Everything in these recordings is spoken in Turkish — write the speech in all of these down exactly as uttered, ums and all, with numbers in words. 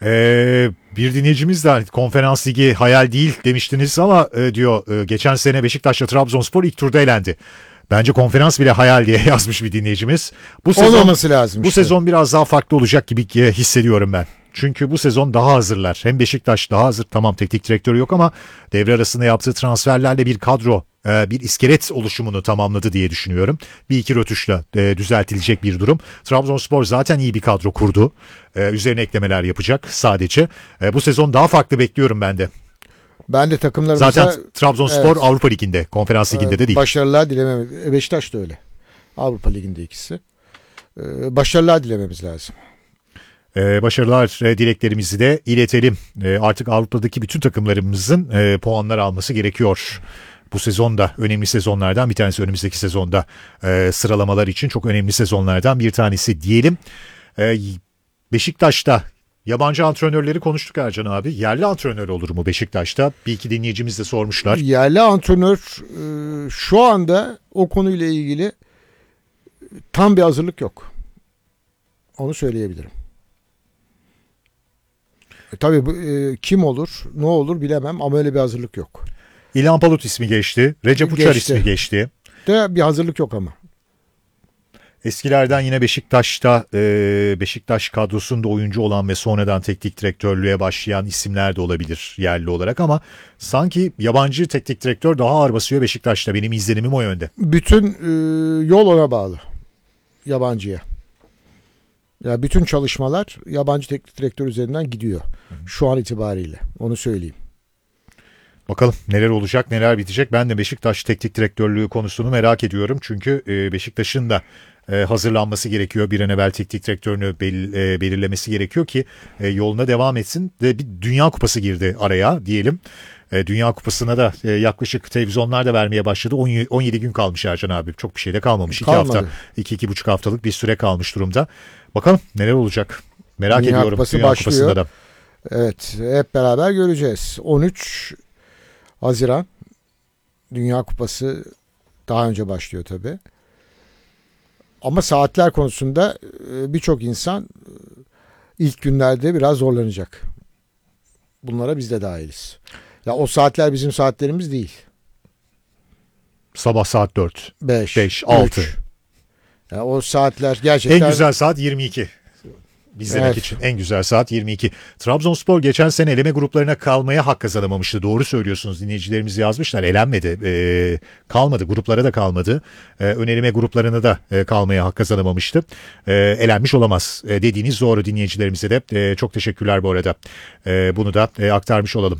Ee, bir dinleyicimiz de hani konferans ligi hayal değil demiştiniz ama e, diyor e, geçen sene Beşiktaş'la Trabzonspor ilk turda elendi. Bence konferans bile hayal diye yazmış bir dinleyicimiz. Bu sezon, olmaması lazım bu işte. sezon biraz daha farklı olacak gibi hissediyorum ben. Çünkü bu sezon daha hazırlar. Hem Beşiktaş daha hazır. Tamam teknik direktörü yok ama devre arasında yaptığı transferlerle bir kadro, bir iskelet oluşumunu tamamladı diye düşünüyorum. Bir iki rötuşla düzeltilecek bir durum. Trabzonspor zaten iyi bir kadro kurdu. Üzerine eklemeler yapacak sadece. Bu sezon daha farklı bekliyorum ben de. Ben de takımlarımıza... Zaten Trabzonspor evet, Avrupa Ligi'nde, Konferans Ligi'nde de değil. Başarılar dilememiz. Beşiktaş da öyle. Avrupa Ligi'nde ikisi. Başarılar dilememiz lazım. Ee, başarılar e, dileklerimizi de iletelim. E, artık Avrupa'daki bütün takımlarımızın e, puanlar alması gerekiyor. Bu sezonda önemli sezonlardan bir tanesi, önümüzdeki sezonda e, sıralamalar için çok önemli sezonlardan bir tanesi diyelim. E, Beşiktaş'ta yabancı antrenörleri konuştuk Ercan abi. Yerli antrenör olur mu Beşiktaş'ta? Bir iki dinleyicimiz de sormuşlar. Yerli antrenör e, şu anda o konuyla ilgili tam bir hazırlık yok. Onu söyleyebilirim. E, tabii e, kim olur, ne olur bilemem ama öyle bir hazırlık yok. İlhan Palut ismi geçti. Recep Uçar geçti. ismi geçti. De bir hazırlık yok ama. Eskilerden yine Beşiktaş'ta e, Beşiktaş kadrosunda oyuncu olan ve sonradan teknik direktörlüğe başlayan isimler de olabilir yerli olarak ama sanki yabancı teknik direktör daha ağır basıyor Beşiktaş'ta. Benim izlenimim o yönde. Bütün e, yol ona bağlı. Yabancıya. Ya bütün çalışmalar yabancı teknik direktör üzerinden gidiyor. Şu an itibariyle. Onu söyleyeyim. Bakalım neler olacak, neler bitecek. Ben de Beşiktaş teknik direktörlüğü konusunu merak ediyorum. Çünkü Beşiktaş'ın da hazırlanması gerekiyor. Bir an evvel teknik direktörünü belirlemesi gerekiyor ki yoluna devam etsin. Ve bir Dünya Kupası girdi araya diyelim. Dünya Kupası'na da yaklaşık televizyonlar da vermeye başladı. on yedi gün kalmış Ercan abi. Çok bir şey de kalmamış. iki hafta, iki iki buçuk haftalık bir süre kalmış durumda. Bakalım neler olacak. Merak Dünya ediyorum Kupası Dünya başlıyor. Kupası'nda da. Evet, hep beraber göreceğiz. on üç Haziran Dünya Kupası daha önce başlıyor tabii. Ama saatler konusunda birçok insan ilk günlerde biraz zorlanacak. Bunlara biz de dahiliz. Ya o saatler bizim saatlerimiz değil. Sabah saat dört, beş, beş, altı. Ya o saatler gerçekten... En güzel saat yirmi iki. İzlemek evet. için en güzel saat yirmi iki. Trabzonspor geçen sene eleme gruplarına kalmaya hak kazanamamıştı. Doğru söylüyorsunuz, dinleyicilerimiz yazmışlar. Elenmedi. Ee, kalmadı. Gruplara da kalmadı. Ee, ön eleme gruplarına da e, kalmaya hak kazanamamıştı. Ee, elenmiş olamaz. E, dediğiniz doğru, dinleyicilerimize de e, çok teşekkürler bu arada. E, bunu da e, aktarmış olalım.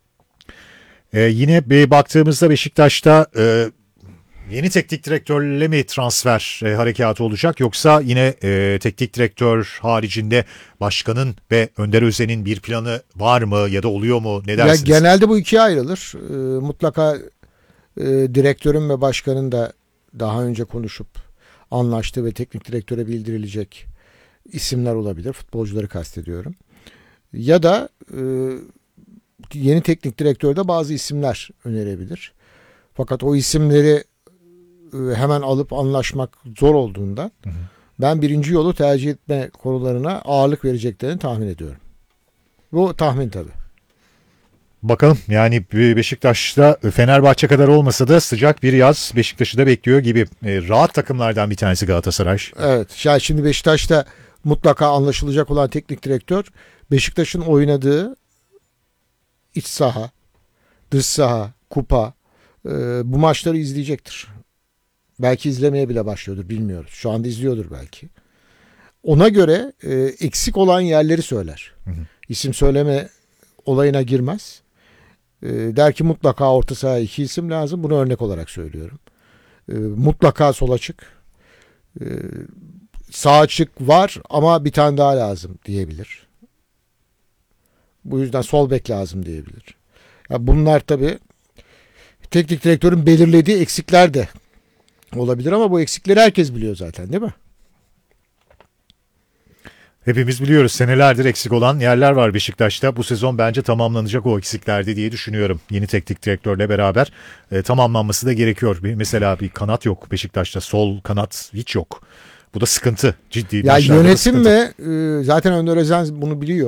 E, yine bir baktığımızda Beşiktaş'ta... E, Yeni teknik direktörle mi transfer e, harekatı olacak yoksa yine e, teknik direktör haricinde başkanın ve Önder Özen'in bir planı var mı ya da oluyor mu, ne dersiniz? Ya genelde bu ikiye ayrılır. E, mutlaka e, direktörün ve başkanın da daha önce konuşup anlaştığı ve teknik direktöre bildirilecek isimler olabilir. Futbolcuları kastediyorum. Ya da e, yeni teknik direktörde bazı isimler önerebilir. Fakat o isimleri hemen alıp anlaşmak zor olduğundan hı hı. ben birinci yolu tercih etme konularına ağırlık vereceklerini tahmin ediyorum. Bu tahmin tabii. Bakalım, yani Beşiktaş'ta Fenerbahçe kadar olmasa da sıcak bir yaz Beşiktaş'ı da bekliyor gibi. E, rahat takımlardan bir tanesi Galatasaray. Evet. Yani şimdi Beşiktaş'ta mutlaka anlaşılacak olan teknik direktör Beşiktaş'ın oynadığı iç saha, dış saha, kupa e, bu maçları izleyecektir. Belki izlemeye bile başlıyordur, bilmiyoruz. Şu anda izliyordur belki. Ona göre e, eksik olan yerleri söyler. Hı hı. İsim söyleme olayına girmez. E, der ki mutlaka orta sahaya iki isim lazım. Bunu örnek olarak söylüyorum. E, mutlaka sol açık. E, sağ açık var ama bir tane daha lazım diyebilir. Bu yüzden sol bek lazım diyebilir. Ya bunlar tabii teknik direktörün belirlediği eksikler de olabilir ama bu eksikleri herkes biliyor zaten, değil mi? Hepimiz biliyoruz, senelerdir eksik olan yerler var Beşiktaş'ta. Bu sezon bence tamamlanacak o eksiklerde diye düşünüyorum. Yeni teknik direktörle beraber e, tamamlanması da gerekiyor. Bir, mesela bir kanat yok Beşiktaş'ta. Sol kanat hiç yok. Bu da sıkıntı. Ciddi. Ya yönetim ve e, zaten Önder Özen bunu biliyor.